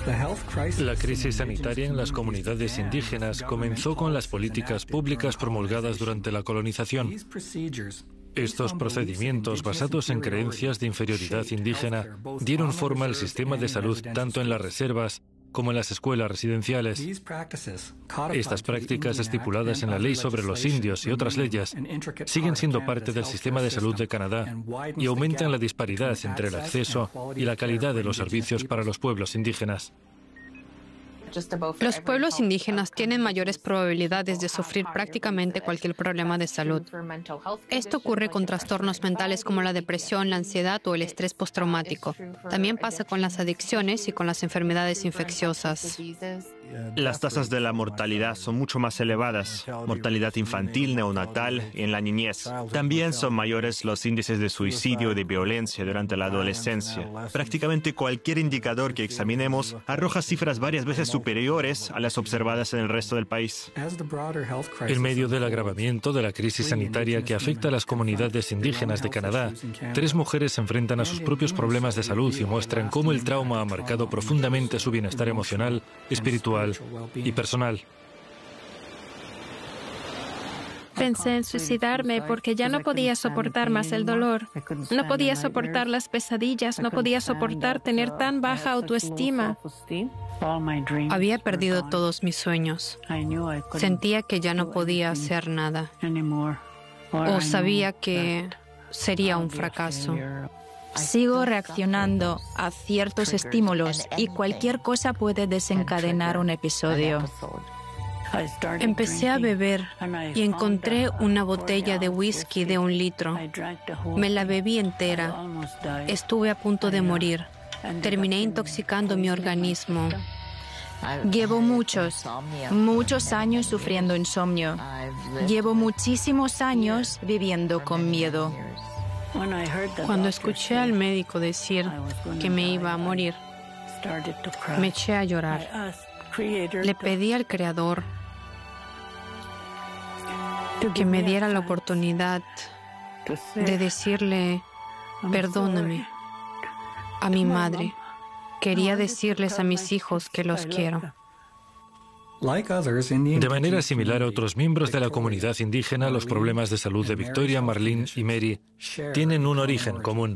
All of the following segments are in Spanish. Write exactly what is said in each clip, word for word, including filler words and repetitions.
La crisis sanitaria en las comunidades indígenas comenzó con las políticas públicas promulgadas durante la colonización. Estos procedimientos, basados en creencias de inferioridad indígena, dieron forma al sistema de salud tanto en las reservas como en las escuelas residenciales. Estas prácticas, estipuladas en la Ley sobre los Indios y otras leyes, siguen siendo parte del sistema de salud de Canadá y aumentan la disparidad entre el acceso y la calidad de los servicios para los pueblos indígenas. Los pueblos indígenas tienen mayores probabilidades de sufrir prácticamente cualquier problema de salud. Esto ocurre con trastornos mentales como la depresión, la ansiedad o el estrés postraumático. También pasa con las adicciones y con las enfermedades infecciosas. Las tasas de la mortalidad son mucho más elevadas, mortalidad infantil, neonatal y en la niñez. También son mayores los índices de suicidio y de violencia durante la adolescencia. Prácticamente cualquier indicador que examinemos arroja cifras varias veces superiores a las observadas en el resto del país. En medio del agravamiento de la crisis sanitaria que afecta a las comunidades indígenas de Canadá, tres mujeres se enfrentan a sus propios problemas de salud y muestran cómo el trauma ha marcado profundamente su bienestar emocional, espiritual y personal. Pensé en suicidarme porque ya no podía soportar más el dolor. No podía soportar las pesadillas, no podía soportar tener tan baja autoestima. Había perdido todos mis sueños. Sentía que ya no podía hacer nada. O sabía que sería un fracaso. Sigo reaccionando a ciertos estímulos y cualquier cosa puede desencadenar un episodio. Empecé a beber y encontré una botella de whisky de un litro. Me la bebí entera. Estuve a punto de morir. Terminé intoxicando mi organismo. Llevo muchos, muchos años sufriendo insomnio. Llevo muchísimos años viviendo con miedo. Cuando escuché al médico decir que me iba a morir, me eché a llorar. Le pedí al Creador que me diera la oportunidad de decirle, perdóname, a mi madre. Quería decirles a mis hijos que los quiero. De manera similar a otros miembros de la comunidad indígena, los problemas de salud de Victoria, Marlene y Mary tienen un origen común.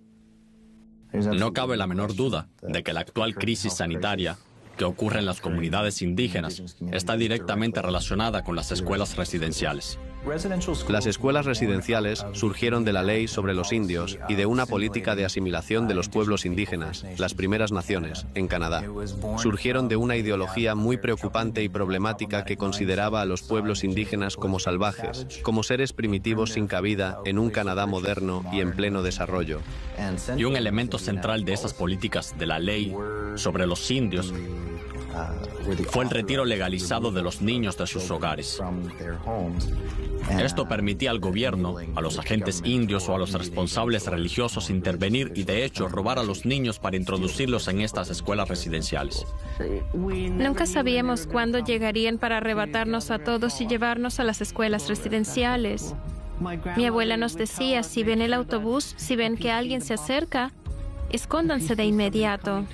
No cabe la menor duda de que la actual crisis sanitaria que ocurre en las comunidades indígenas está directamente relacionada con las escuelas residenciales. Las escuelas residenciales surgieron de la ley sobre los indios y de una política de asimilación de los pueblos indígenas, las primeras naciones, en Canadá. Surgieron de una ideología muy preocupante y problemática que consideraba a los pueblos indígenas como salvajes, como seres primitivos sin cabida en un Canadá moderno y en pleno desarrollo. Y un elemento central de esas políticas de la ley sobre los indios fue el retiro legalizado de los niños de sus hogares. Esto permitía al gobierno, a los agentes indios o a los responsables religiosos intervenir y, de hecho, robar a los niños para introducirlos en estas escuelas residenciales. Nunca sabíamos cuándo llegarían para arrebatarnos a todos y llevarnos a las escuelas residenciales. Mi abuela nos decía, si ven el autobús, si ven que alguien se acerca, escóndanse de inmediato.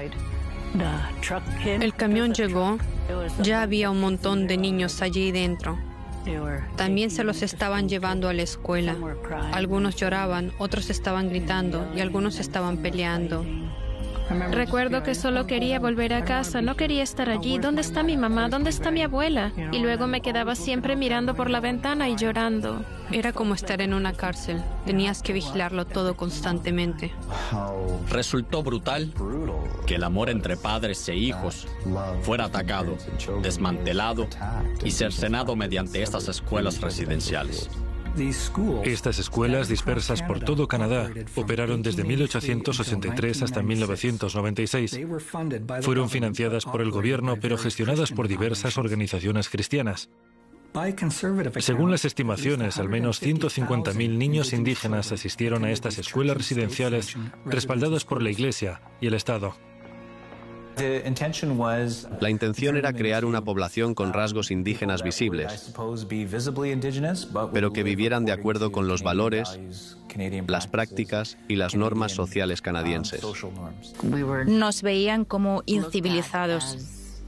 El camión llegó, ya había un montón de niños allí dentro. También se los estaban llevando a la escuela. Algunos lloraban, otros estaban gritando y algunos estaban peleando. Recuerdo que solo quería volver a casa, no quería estar allí. ¿Dónde está mi mamá? ¿Dónde está mi abuela? Y luego me quedaba siempre mirando por la ventana y llorando. Era como estar en una cárcel. Tenías que vigilarlo todo constantemente. Resultó brutal que el amor entre padres e hijos fuera atacado, desmantelado y cercenado mediante estas escuelas residenciales. Estas escuelas, dispersas por todo Canadá, operaron desde mil ochocientos ochenta y tres hasta mil novecientos noventa y seis. Fueron financiadas por el gobierno, pero gestionadas por diversas organizaciones cristianas. Según las estimaciones, al menos ciento cincuenta mil niños indígenas asistieron a estas escuelas residenciales respaldadas por la Iglesia y el Estado. La intención era crear una población con rasgos indígenas visibles, pero que vivieran de acuerdo con los valores, las prácticas y las normas sociales canadienses. Nos veían como incivilizados.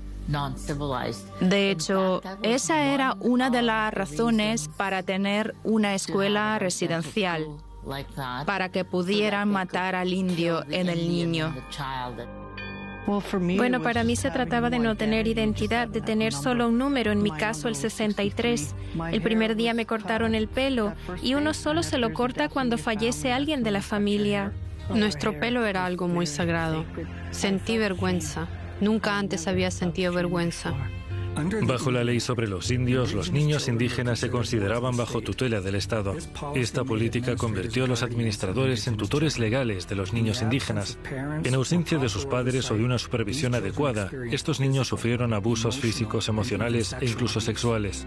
De hecho, esa era una de las razones para tener una escuela residencial, para que pudieran matar al indio en el niño. Bueno, para mí se trataba de no tener identidad, de tener solo un número, en mi caso el sesenta y tres. El primer día me cortaron el pelo y uno solo se lo corta cuando fallece alguien de la familia. Nuestro pelo era algo muy sagrado. Sentí vergüenza. Nunca antes había sentido vergüenza. Bajo la ley sobre los indios, los niños indígenas se consideraban bajo tutela del Estado. Esta política convirtió a los administradores en tutores legales de los niños indígenas. En ausencia de sus padres o de una supervisión adecuada, estos niños sufrieron abusos físicos, emocionales e incluso sexuales.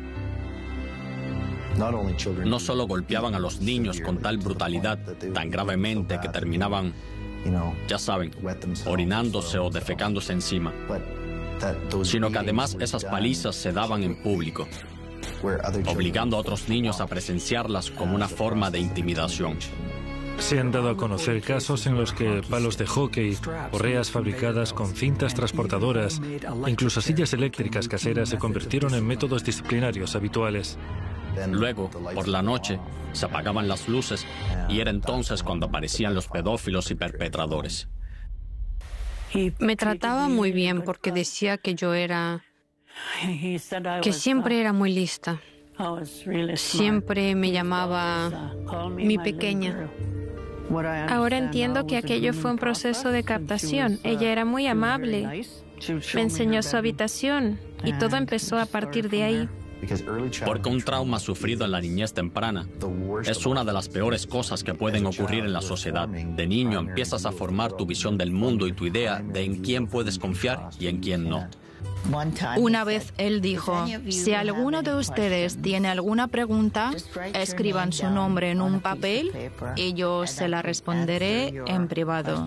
No solo golpeaban a los niños con tal brutalidad, tan gravemente que terminaban, ya saben, orinándose o defecándose encima, sino que además esas palizas se daban en público, obligando a otros niños a presenciarlas como una forma de intimidación. Se han dado a conocer casos en los que palos de hockey, correas fabricadas con cintas transportadoras, incluso sillas eléctricas caseras se convirtieron en métodos disciplinarios habituales. Luego, por la noche, se apagaban las luces y era entonces cuando aparecían los pedófilos y perpetradores. Me trataba muy bien porque decía que yo era... que siempre era muy lista. Siempre me llamaba mi pequeña. Ahora entiendo que aquello fue un proceso de captación. Ella era muy amable. Me enseñó su habitación y todo empezó a partir de ahí. Porque un trauma sufrido en la niñez temprana es una de las peores cosas que pueden ocurrir en la sociedad. De niño empiezas a formar tu visión del mundo y tu idea de en quién puedes confiar y en quién no. Una vez él dijo, si alguno de ustedes tiene alguna pregunta, escriban su nombre en un papel y yo se la responderé en privado.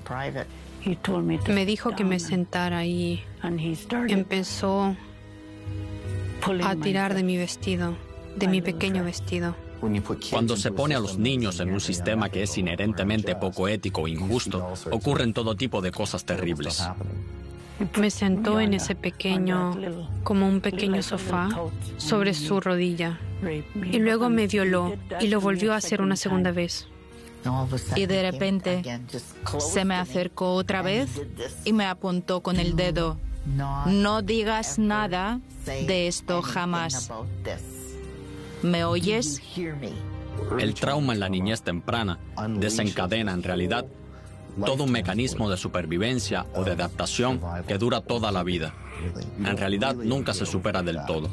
Me dijo que me sentara y empezó a tirar de mi vestido, de mi pequeño vestido. Cuando se pone a los niños en un sistema que es inherentemente poco ético o injusto, ocurren todo tipo de cosas terribles. Me sentó en ese pequeño, como un pequeño sofá, sobre su rodilla. Y luego me violó y lo volvió a hacer una segunda vez. Y de repente se me acercó otra vez y me apuntó con el dedo. No digas nada de esto jamás. ¿Me oyes? El trauma en la niñez temprana desencadena en realidad todo un mecanismo de supervivencia o de adaptación que dura toda la vida. En realidad nunca se supera del todo.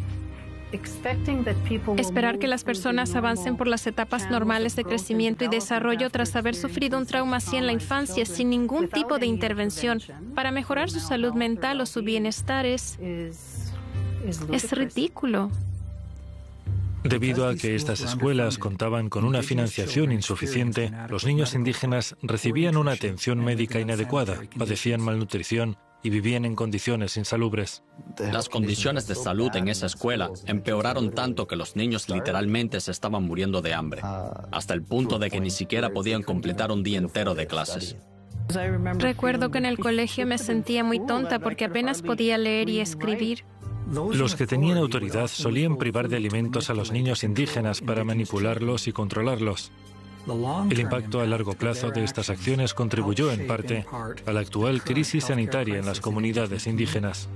Esperar que las personas avancen por las etapas normales de crecimiento y desarrollo tras haber sufrido un trauma así en la infancia sin ningún tipo de intervención para mejorar su salud mental o su bienestar es, es ridículo. Debido a que estas escuelas contaban con una financiación insuficiente, los niños indígenas recibían una atención médica inadecuada, padecían malnutrición y vivían en condiciones insalubres. Las condiciones de salud en esa escuela empeoraron tanto que los niños literalmente se estaban muriendo de hambre, hasta el punto de que ni siquiera podían completar un día entero de clases. Recuerdo que en el colegio me sentía muy tonta porque apenas podía leer y escribir. Los que tenían autoridad solían privar de alimentos a los niños indígenas para manipularlos y controlarlos. El impacto a largo plazo de estas acciones contribuyó en parte a la actual crisis sanitaria en las comunidades indígenas.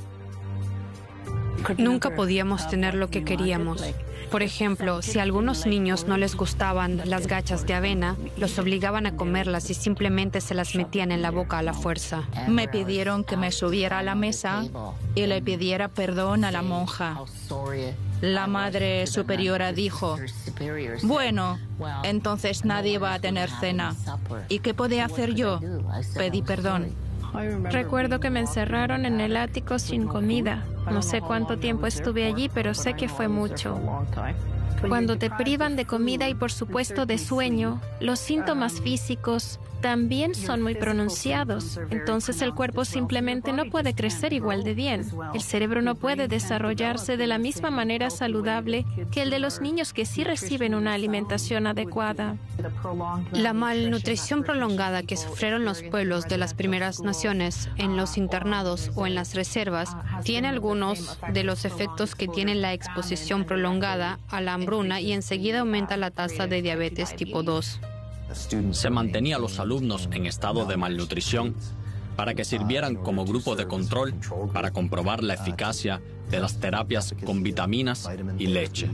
Nunca podíamos tener lo que queríamos. Por ejemplo, si a algunos niños no les gustaban las gachas de avena, los obligaban a comerlas y simplemente se las metían en la boca a la fuerza. Me pidieron que me subiera a la mesa y le pidiera perdón a la monja. La madre superiora dijo, bueno, entonces nadie va a tener cena. ¿Y qué podía hacer yo? Pedí perdón. Recuerdo que me encerraron en el ático sin comida. No sé cuánto tiempo estuve allí, pero sé que fue mucho. Cuando te privan de comida y por supuesto de sueño, los síntomas físicos también son muy pronunciados. Entonces el cuerpo simplemente no puede crecer igual de bien. El cerebro no puede desarrollarse de la misma manera saludable que el de los niños que sí reciben una alimentación adecuada. La malnutrición prolongada que sufrieron los pueblos de las primeras naciones en los internados o en las reservas tiene algunos de los efectos que tiene la exposición prolongada a la hambruna y enseguida aumenta la tasa de diabetes tipo dos. Se mantenía a los alumnos en estado de malnutrición para que sirvieran como grupo de control para comprobar la eficacia de las terapias con vitaminas y leche.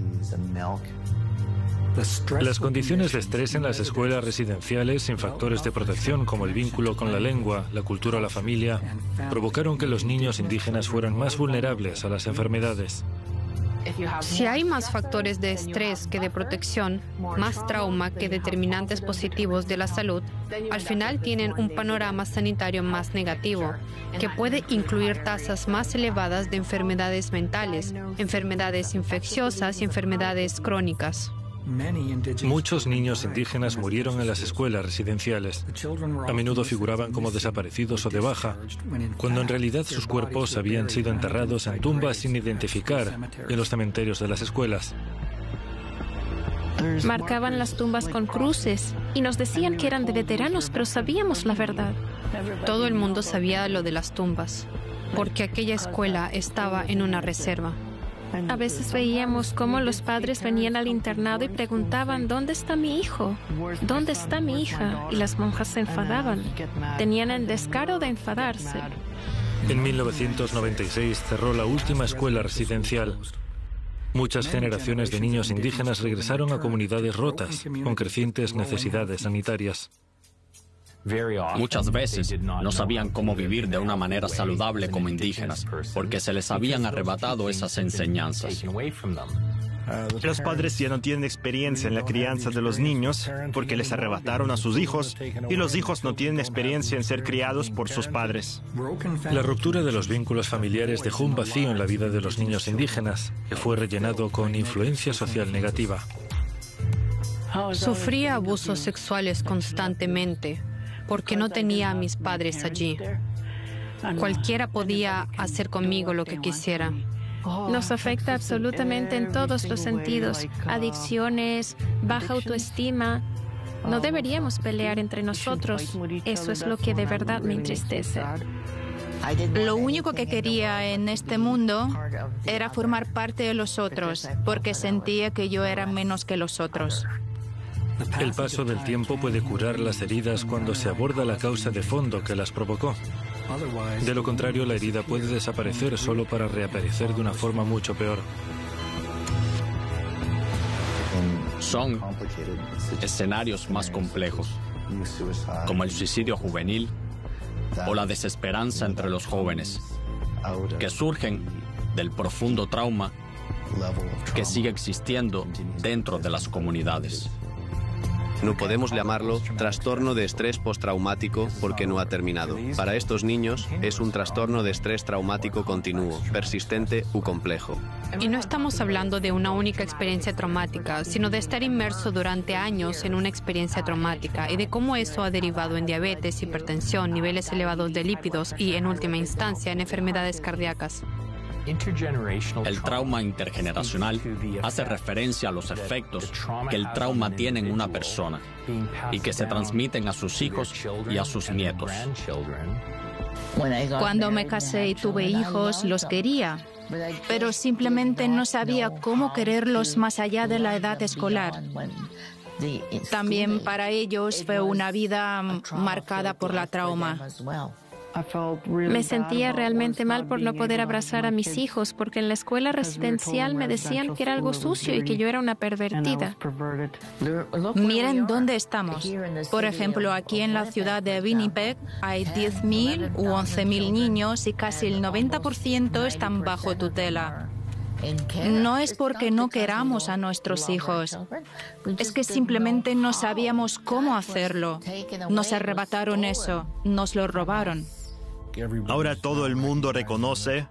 Las condiciones de estrés en las escuelas residenciales, sin factores de protección como el vínculo con la lengua, la cultura o la familia, provocaron que los niños indígenas fueran más vulnerables a las enfermedades. Si hay más factores de estrés que de protección, más trauma que determinantes positivos de la salud, al final tienen un panorama sanitario más negativo, que puede incluir tasas más elevadas de enfermedades mentales, enfermedades infecciosas y enfermedades crónicas. Muchos niños indígenas murieron en las escuelas residenciales. A menudo figuraban como desaparecidos o de baja, cuando en realidad sus cuerpos habían sido enterrados en tumbas sin identificar en los cementerios de las escuelas. Marcaban las tumbas con cruces y nos decían que eran de veteranos, pero sabíamos la verdad. Todo el mundo sabía lo de las tumbas, porque aquella escuela estaba en una reserva. A veces veíamos cómo los padres venían al internado y preguntaban, ¿dónde está mi hijo? ¿Dónde está mi hija? Y las monjas se enfadaban. Tenían el descaro de enfadarse. En mil novecientos noventa y seis cerró la última escuela residencial. Muchas generaciones de niños indígenas regresaron a comunidades rotas, con crecientes necesidades sanitarias. Muchas veces no sabían cómo vivir de una manera saludable como indígenas, porque se les habían arrebatado esas enseñanzas. Los padres ya no tienen experiencia en la crianza de los niños porque les arrebataron a sus hijos, y los hijos no tienen experiencia en ser criados por sus padres. La ruptura de los vínculos familiares dejó un vacío en la vida de los niños indígenas, que fue rellenado con influencia social negativa. Sufría abusos sexuales constantemente, porque no tenía a mis padres allí. Cualquiera podía hacer conmigo lo que quisiera. Nos afecta absolutamente en todos los sentidos. Adicciones, baja autoestima. No deberíamos pelear entre nosotros. Eso es lo que de verdad me entristece. Lo único que quería en este mundo era formar parte de los otros, porque sentía que yo era menos que los otros. El paso del tiempo puede curar las heridas cuando se aborda la causa de fondo que las provocó. De lo contrario, la herida puede desaparecer solo para reaparecer de una forma mucho peor. Son escenarios más complejos, como el suicidio juvenil o la desesperanza entre los jóvenes, que surgen del profundo trauma que sigue existiendo dentro de las comunidades. No podemos llamarlo trastorno de estrés postraumático porque no ha terminado. Para estos niños es un trastorno de estrés traumático continuo, persistente u complejo. Y no estamos hablando de una única experiencia traumática, sino de estar inmerso durante años en una experiencia traumática y de cómo eso ha derivado en diabetes, hipertensión, niveles elevados de lípidos y, en última instancia, en enfermedades cardíacas. El trauma intergeneracional hace referencia a los efectos que el trauma tiene en una persona y que se transmiten a sus hijos y a sus nietos. Cuando me casé y tuve hijos, los quería, pero simplemente no sabía cómo quererlos más allá de la edad escolar. También para ellos fue una vida marcada por la trauma. Me sentía realmente mal por no poder abrazar a mis hijos, porque en la escuela residencial me decían que era algo sucio y que yo era una pervertida. Miren dónde estamos. Por ejemplo, aquí en la ciudad de Winnipeg hay diez mil u once mil niños y casi el noventa por ciento están bajo tutela. No es porque no queramos a nuestros hijos, es que simplemente no sabíamos cómo hacerlo. Nos arrebataron eso, nos lo robaron. Ahora todo el mundo reconoce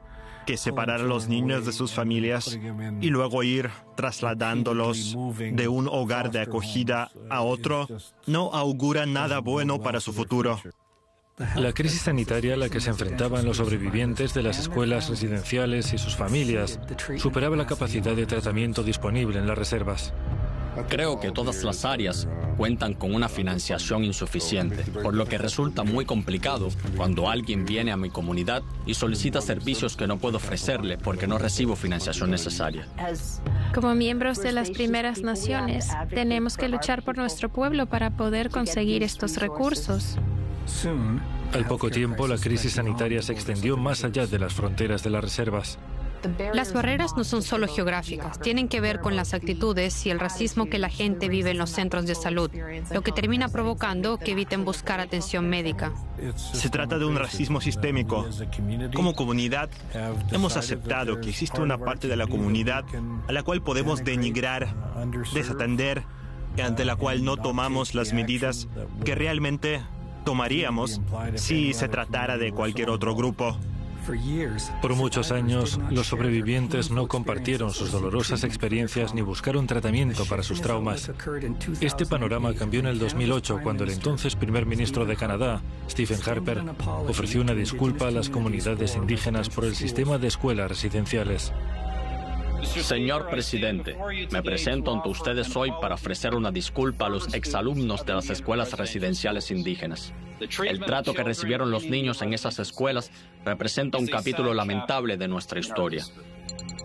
que separar a los niños de sus familias y luego ir trasladándolos de un hogar de acogida a otro no augura nada bueno para su futuro. La crisis sanitaria a la que se enfrentaban los sobrevivientes de las escuelas residenciales y sus familias superaba la capacidad de tratamiento disponible en las reservas. Creo que todas las áreas cuentan con una financiación insuficiente, por lo que resulta muy complicado cuando alguien viene a mi comunidad y solicita servicios que no puedo ofrecerle porque no recibo financiación necesaria. Como miembros de las primeras naciones, tenemos que luchar por nuestro pueblo para poder conseguir estos recursos. Al poco tiempo, la crisis sanitaria se extendió más allá de las fronteras de las reservas. Las barreras no son solo geográficas, tienen que ver con las actitudes y el racismo que la gente vive en los centros de salud, lo que termina provocando que eviten buscar atención médica. Se trata de un racismo sistémico. Como comunidad, hemos aceptado que existe una parte de la comunidad a la cual podemos denigrar, desatender, y ante la cual no tomamos las medidas que realmente tomaríamos si se tratara de cualquier otro grupo. Por muchos años, los sobrevivientes no compartieron sus dolorosas experiencias ni buscaron tratamiento para sus traumas. Este panorama cambió en el dos mil ocho, cuando el entonces primer ministro de Canadá, Stephen Harper, ofreció una disculpa a las comunidades indígenas por el sistema de escuelas residenciales. Señor presidente, me presento ante ustedes hoy para ofrecer una disculpa a los exalumnos de las escuelas residenciales indígenas. El trato que recibieron los niños en esas escuelas representa un capítulo lamentable de nuestra historia.